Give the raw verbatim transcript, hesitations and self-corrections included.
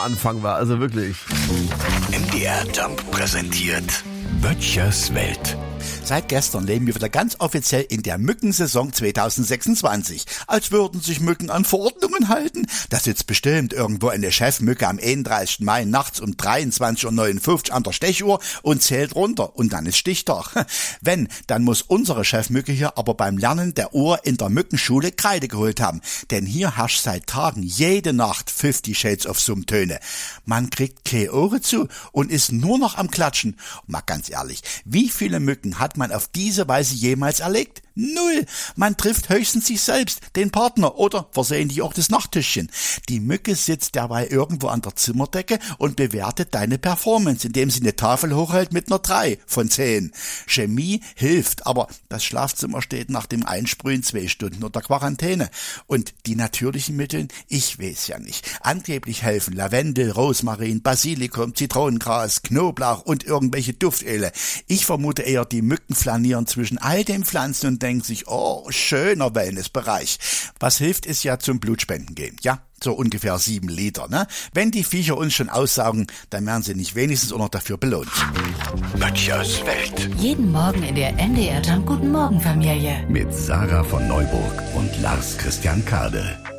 Anfang war, also wirklich. M D R Jump präsentiert Böttchers Welt. Seit gestern leben wir wieder ganz offiziell in der Mückensaison zwanzig sechsundzwanzig. Als würden sich Mücken an Verordnungen halten. Da sitzt bestimmt irgendwo eine Chefmücke am einunddreißigsten Mai nachts um dreiundzwanzig Uhr neunundfünfzig an der Stechuhr und zählt runter. Und dann ist Stichtag. Wenn, dann muss unsere Chefmücke hier aber beim Lernen der Uhr in der Mückenschule Kreide geholt haben. Denn hier herrscht seit Tagen jede Nacht Fifty Shades of Summtöne. Man kriegt keine Ohren zu und ist nur noch am Klatschen. Mal ganz ehrlich, wie viele Mücken hat man auf diese Weise jemals erlegt? Null. Man trifft höchstens sich selbst, den Partner oder versehentlich auch das Nachttischchen. Die Mücke sitzt dabei irgendwo an der Zimmerdecke und bewertet deine Performance, indem sie eine Tafel hochhält mit einer drei von zehn. Chemie hilft, aber das Schlafzimmer steht nach dem Einsprühen zwei Stunden unter Quarantäne. Und die natürlichen Mittel, ich weiß ja nicht. Angeblich helfen Lavendel, Rosmarin, Basilikum, Zitronengras, Knoblauch und irgendwelche Duftöle. Ich vermute eher, die Mücken flanieren zwischen all den Pflanzen und denken sich, oh, schöner Wellnessbereich. Was hilft, ist ja zum Blutspenden gehen, ja? So ungefähr sieben Liter, ne? Wenn die Viecher uns schon aussaugen, dann werden sie nicht wenigstens auch noch dafür belohnt. Böttchers Welt. Jeden Morgen in der M D R Jump Guten Morgen Familie. Mit Sarah von Neuburg und Lars Christian Kade.